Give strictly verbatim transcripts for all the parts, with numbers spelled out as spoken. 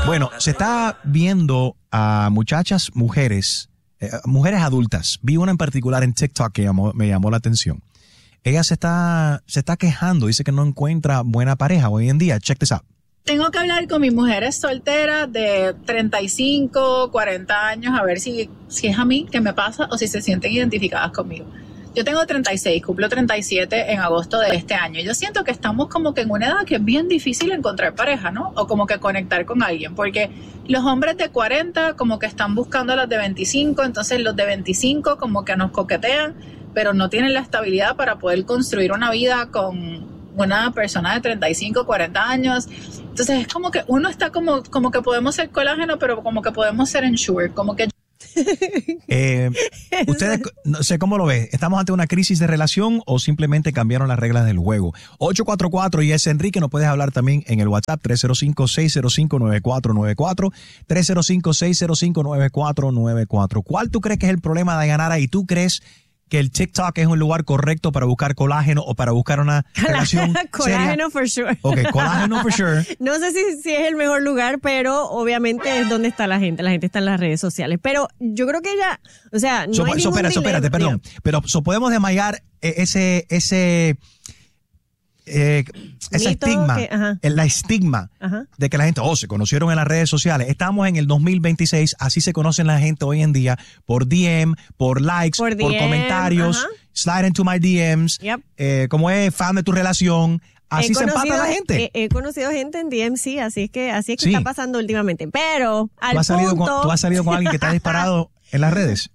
Bueno, se está viendo a muchachas, mujeres, eh, mujeres adultas. Vi una en particular en TikTok que llamó, me llamó la atención. Ella se está, se está quejando, dice que no encuentra buena pareja hoy en día. Check this out. Tengo que hablar con mis mujeres solteras de treinta y cinco, cuarenta años a ver si, si es a mí que me pasa o si se sienten identificadas conmigo. Yo tengo treinta y seis, cumplo treinta y siete en agosto de este año. Yo siento que estamos como que en una edad que es bien difícil encontrar pareja, ¿no? O como que conectar con alguien, porque los hombres de cuarenta como que están buscando a las de veinticinco, entonces los de veinticinco como que nos coquetean, pero no tienen la estabilidad para poder construir una vida con una persona de treinta y cinco, cuarenta años. Entonces es como que uno está como, como que podemos ser colágeno, pero como que podemos ser ensure, como que... Eh, ustedes, no sé cómo lo ves, ¿estamos ante una crisis de relación o simplemente cambiaron las reglas del juego? ocho cuatro cuatro y es Enrique, nos puedes hablar también en el WhatsApp tres cero cinco, seis cero cinco, nueve cuatro nueve cuatro, tres cero cinco, seis cero cinco, nueve cuatro nueve cuatro. ¿Cuál tú crees que es el problema, Dayanara? ¿Y tú crees que el TikTok es un lugar correcto para buscar colágeno o para buscar una relación colágeno seria? For sure. Ok, colágeno for sure. No sé si, si es el mejor lugar, pero obviamente es donde está la gente. La gente está en las redes sociales. Pero yo creo que ella, o sea, no so, hay so, ningún espérate, so, espérate, perdón. Pero so, podemos desmayar ese, ese, eh, ese Mito estigma, que, ajá. el, la estigma Ajá. de que la gente, oh, se conocieron en las redes sociales. Estamos en el dos mil veintiséis, así se conocen la gente hoy en día, por D M, por likes, Por por, D M, comentarios, ajá. slide into my D Ms, Yep. eh, como es fan de tu relación. Así He se empata conocido- la gente. He, he conocido gente en D M, sí, así es que así es que Sí. está pasando últimamente. Pero al ¿Tú has, salido punto, con, ¿Tú has salido con alguien que te ha disparado en las redes?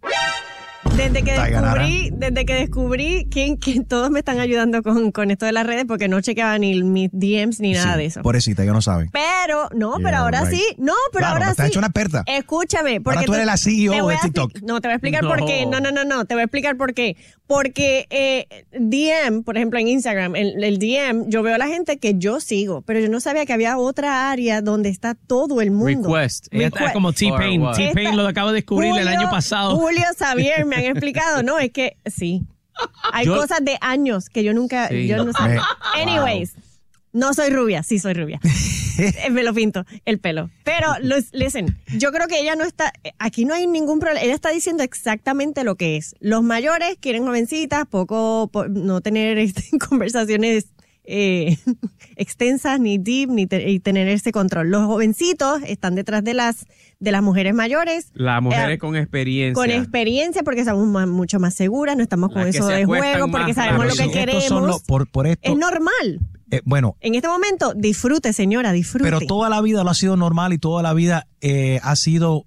desde que Dayanara. descubrí, desde que descubrí que, que todos me están ayudando con, con esto de las redes porque no chequeaba ni mis D Ms ni nada Sí, de eso. pobrecita, yo no saben. Pero, no, Yeah, pero ahora right. sí, no, pero Claro, ahora me estás sí. hecho una experta. Escúchame, porque Ahora tú eres la C E O te voy de a TikTok. expli- No, te voy a explicar No. por qué. No, no, no, no, te voy a explicar por qué. Porque eh, D M, por ejemplo, en Instagram, el, el D M, yo veo a la gente que yo sigo, pero yo no sabía que había otra área donde está todo el mundo. Request. Ella está Request. como T-Pain. Or what? T-Pain Esta- lo acabo de descubrir el Julio- año pasado. Julio Xavier me han explicado, no, es que sí. Hay Yo- cosas de años que yo nunca, Sí. yo no sé. Me- Anyways, no soy rubia, sí soy rubia. Eh, me lo pinto, el pelo. Pero, los- listen, yo creo que ella no está, aquí no hay ningún problema. Ella está diciendo exactamente lo que es. Los mayores quieren jovencitas, poco, po- no tener este, conversaciones eh, extensas, ni deep, ni te- y tener ese control. Los jovencitos están detrás de las, de las mujeres mayores. Las mujeres Eh, con experiencia. Con experiencia, porque estamos más- mucho más seguras, no estamos con Las que eso se de acuestan juego, porque más sabemos rápido. lo que Estos son queremos. los- por, por esto, Es normal. eh, bueno, En este momento, disfrute, señora, disfrute. pero toda la vida lo ha sido normal y toda la vida eh, ha sido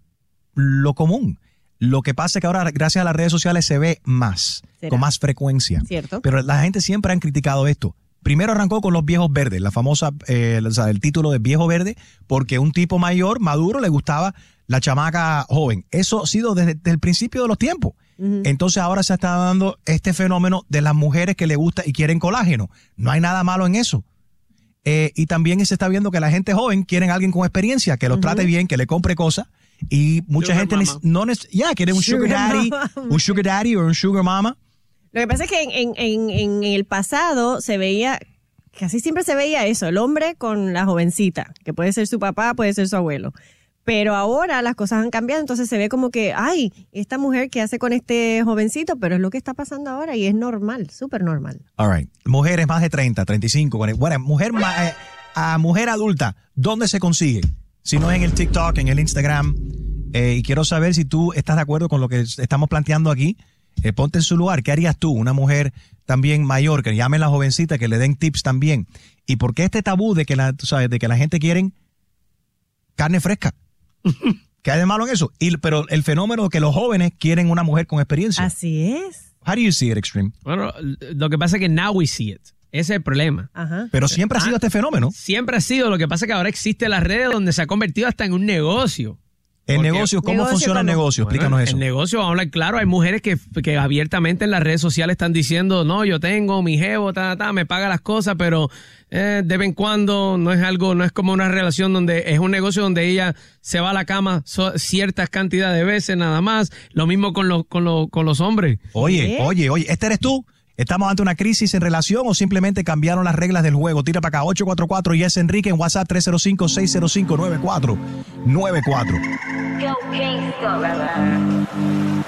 lo común. Lo que pasa es que ahora, gracias a las redes sociales, se ve más, ¿Será? con más frecuencia. Cierto. Pero la gente siempre han criticado esto. Primero arrancó con los viejos verdes, la famosa, eh, o sea, el título de viejo verde, porque un tipo mayor, maduro, le gustaba la chamaca joven. Eso ha sido desde, desde el principio de los tiempos. Ujú. Entonces ahora se está dando este fenómeno de las mujeres que le gusta y quieren colágeno. No hay nada malo en eso. Eh, y también se está viendo que la gente joven quiere a alguien con experiencia, que los trate bien, que le compre cosas. Y mucha Sugar gente mama. nec- no neces- ya quiere un sugar, Sugar daddy, mama. un sugar daddy o un sugar mama. Lo que pasa es que en, en, en, en el pasado se veía, casi siempre se veía eso, el hombre con la jovencita, que puede ser su papá, puede ser su abuelo. Pero ahora las cosas han cambiado, entonces se ve como que, ay, esta mujer que hace con este jovencito, pero es lo que está pasando ahora y es normal, súper normal. All right. Mujeres más de treinta, treinta y cinco. cuarenta. Bueno, mujer ma- eh, a mujer adulta, ¿dónde se consigue? Si no es en el TikTok, en el Instagram. Eh, y quiero saber si tú estás de acuerdo con lo que estamos planteando aquí. Eh, ponte en su lugar. ¿Qué harías tú? Una mujer también mayor, que llamen a la jovencita, que le den tips también. ¿Y por qué este tabú de que la, tú sabes, de que la gente quiere carne fresca? ¿Qué hay de malo en eso? Y, pero el fenómeno de que los jóvenes quieren una mujer con experiencia. Así es. How do you see it, Extreme? Bueno, lo que pasa es que now we see it. Ese es el problema. Ajá. Pero siempre ha sido Ah. este fenómeno. Siempre ha sido. Lo que pasa es que ahora existe las redes donde se ha convertido hasta en un negocio. El Porque- negocio, ¿cómo Negocio, funciona el ¿cómo? negocio? Bueno, Explícanos eso. El negocio, vamos a hablar claro, hay mujeres que, que abiertamente en las redes sociales están diciendo, no, yo tengo mi jevo, ta, ta, me paga las cosas, pero eh, de vez en cuando no es algo, no es como una relación donde es un negocio donde ella se va a la cama so- ciertas cantidades de veces nada más. Lo mismo con los, con los, con los hombres. Oye, ¿Eh? oye, oye, ¿este eres tú? ¿Estamos ante una crisis en relación o simplemente cambiaron las reglas del juego? Tira para acá, ocho cuatro cuatro y es Enrique en WhatsApp tres cero cinco, seis cero cinco, nueve cuatro nueve cuatro. Yo gangsta.